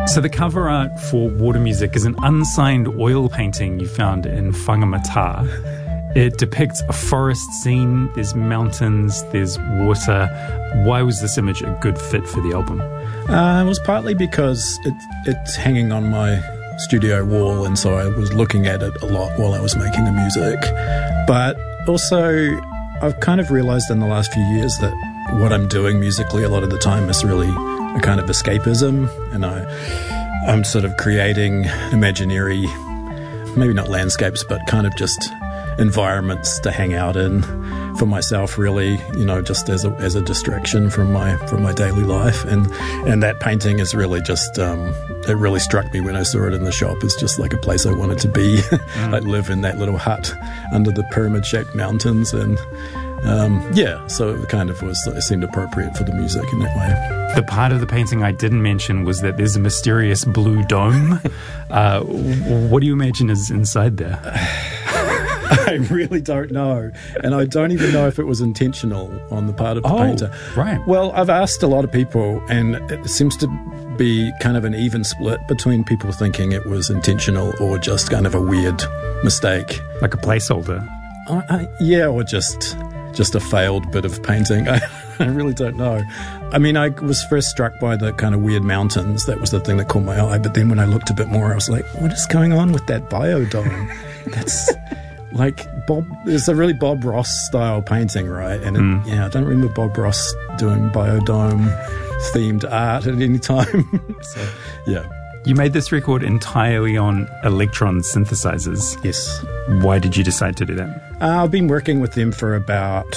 So the cover art for Water Music is an unsigned oil painting you found in Whangamata. It depicts a forest scene, there's mountains, there's water. Why was this image a good fit for the album? It was partly because it's hanging on my studio wall, and so I was looking at it a lot while I was making the music. But also, I've kind of realised in the last few years that what I'm doing musically a lot of the time is really a kind of escapism, and I'm sort of creating imaginary, maybe not landscapes, but kind of just environments to hang out in for myself, really, just as a distraction from my daily life. And that painting is really just it really struck me when I saw it in the shop. It's just like a place I wanted to be. I'd live in that little hut under the pyramid-shaped mountains, and so it kind of it seemed appropriate for the music in that way. The part of the painting I didn't mention was that there's a mysterious blue dome. What do you imagine is inside there? I really don't know. And I don't even know if it was intentional on the part of the painter. Right. Well, I've asked a lot of people, and it seems to be kind of an even split between people thinking it was intentional or just kind of a weird mistake. Like a placeholder. Or just a failed bit of painting. I really don't know. I mean, I was first struck by the kind of weird mountains. That was the thing that caught my eye. But then when I looked a bit more, I was like, what is going on with that biodome? That's like it's a really Bob Ross style painting, right? And I don't remember Bob Ross doing biodome themed art at any time. So, yeah. You made this record entirely on Elektron synthesizers. Yes. Why did you decide to do that? I've been working with them for about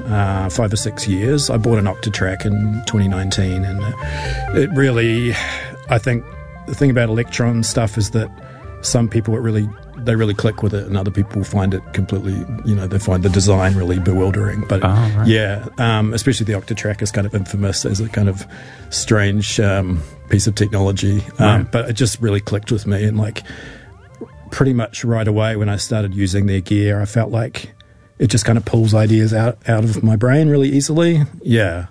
5 or 6 years. I bought an Octatrack in 2019, and it really, I think the thing about Elektron stuff is that some people they really click with it, and other people find it completely, they find the design really bewildering. But especially the Octatrack is kind of infamous as a kind of strange piece of technology. But it just really clicked with me, and like pretty much right away when I started using their gear, I felt like it just kind of pulls ideas out of my brain really easily. Yeah.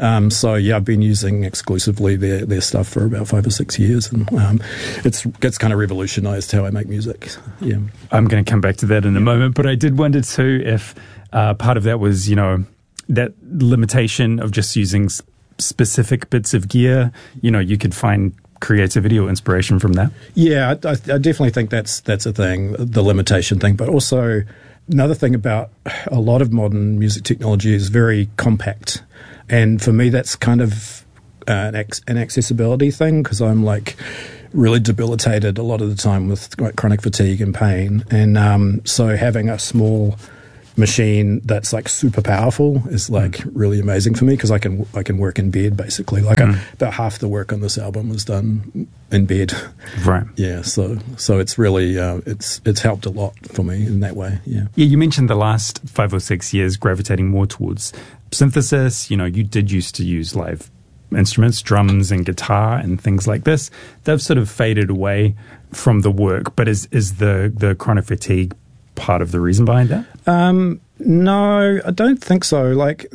I've been using exclusively their stuff for about 5 or 6 years, and it's kind of revolutionized how I make music. Yeah, I'm going to come back to that in a moment, but I did wonder too if part of that was, that limitation of just using specific bits of gear. You could find creativity or inspiration from that. Yeah, I definitely think that's a thing, the limitation thing, but also another thing about a lot of modern music technology is very compact. And for me, that's kind of an accessibility thing, because I'm like really debilitated a lot of the time with chronic fatigue and pain. And so having a small machine that's like super powerful is like really amazing for me, because I can work in bed basically. Like about half the work on this album was done in bed. Right. Yeah. So it's really it's helped a lot for me in that way. Yeah. Yeah. You mentioned the last 5 or 6 years gravitating more towards synthesis. You did used to use live instruments, drums and guitar and things like this. They've sort of faded away from the work. But is the chronic fatigue part of the reason behind that? No, I don't think so. Like,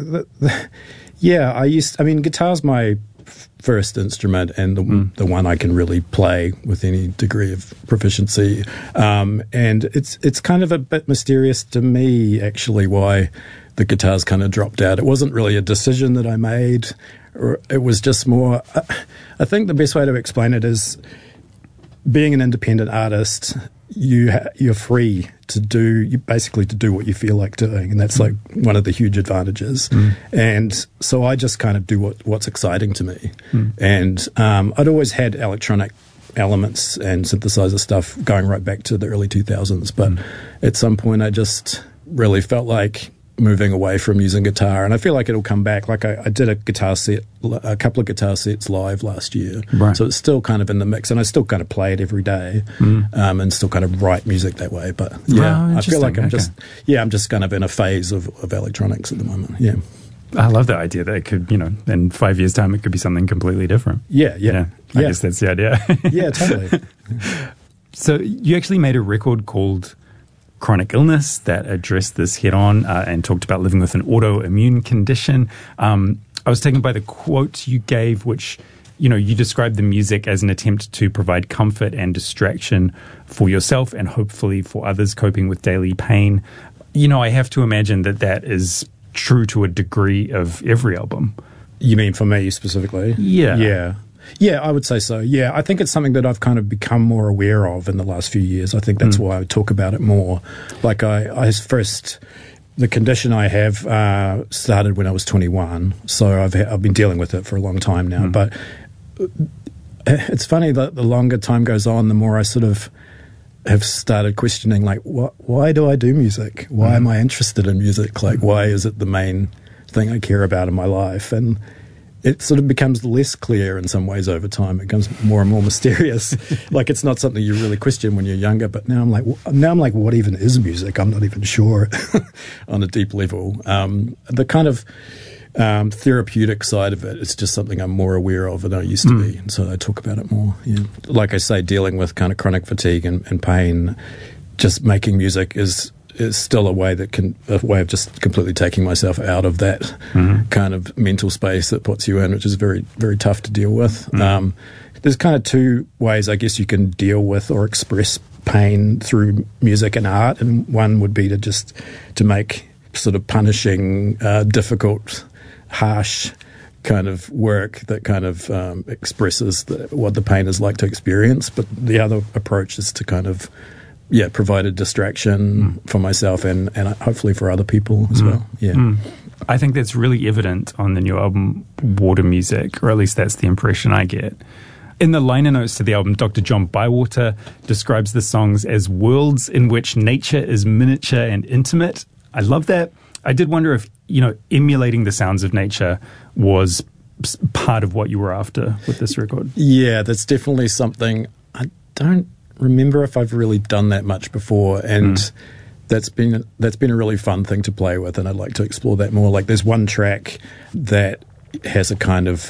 guitar's my first instrument and the one I can really play with any degree of proficiency. And it's kind of a bit mysterious to me, actually, why the guitar's kind of dropped out. It wasn't really a decision that I made. Or it was just more... I think the best way to explain it is, being an independent artist, you're free to do what you feel like doing, and that's like one of the huge advantages. And so I just kind of do what's exciting to me. And I'd always had electronic elements and synthesizer stuff going right back to the early 2000s, but at some point I just really felt like moving away from using guitar, and I feel like it'll come back. Like I did a couple of guitar sets live last year, right. So it's still kind of in the mix, and I still kind of play it every day, and still kind of write music that way. But I feel like I'm just kind of in a phase of electronics at the moment. Yeah. I love the idea that it could, in 5 years' time, it could be something completely different. Yeah. I guess that's the idea. Yeah, totally. So you actually made a record called Chronic Illness that addressed this head on and talked about living with an autoimmune condition. I was taken by the quote you gave, which You describe the music as an attempt to provide comfort and distraction for yourself and hopefully for others coping with daily pain. I have to imagine that is true to a degree of every album. You mean for me specifically? Yeah. Yeah, I would say so. Yeah, I think it's something that I've kind of become more aware of in the last few years. I think that's why I talk about it more. Like the condition I have started when I was 21, so I've been dealing with it for a long time now. But it's funny that the longer time goes on, the more I sort of have started questioning, like, why do I do music? Why am I interested in music? Like, why is it the main thing I care about in my life? And it sort of becomes less clear in some ways over time. It becomes more and more mysterious. Like, it's not something you really question when you're younger. But now I'm like, what even is music? I'm not even sure on a deep level. The kind of therapeutic side of it is just something I'm more aware of than I used to be. And so I talk about it more. Yeah. Like I say, dealing with kind of chronic fatigue and pain, just making music is still a way of just completely taking myself out of that kind of mental space that puts you in, which is very, very tough to deal with. There's kind of two ways, I guess, you can deal with or express pain through music and art, and one would be to make sort of punishing, difficult, harsh kind of work that kind of expresses what the pain is like to experience. But the other approach is to kind of provide a distraction for myself and hopefully for other people as well. Yeah. I think that's really evident on the new album, Water Music, or at least that's the impression I get. In the liner notes to the album, Dr. John Bywater describes the songs as worlds in which nature is miniature and intimate. I love that. I did wonder if, emulating the sounds of nature was part of what you were after with this record. Yeah, that's definitely something. I don't remember if I've really done that much before, and that's been a really fun thing to play with, and I'd like to explore that more. Like, there's one track that has a kind of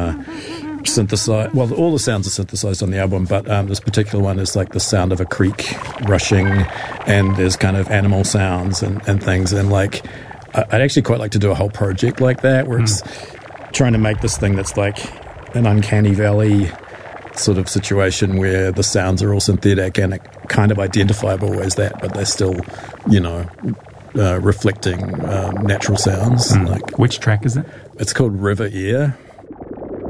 synthesized. Well, all the sounds are synthesized on the album, but this particular one is like the sound of a creek rushing, and there's kind of animal sounds and things. And like, I'd actually quite like to do a whole project like that, where it's trying to make this thing that's like an uncanny valley sort of situation where the sounds are all synthetic and kind of identifiable as that, but they're still, reflecting natural sounds. Which track is it? It's called River Air.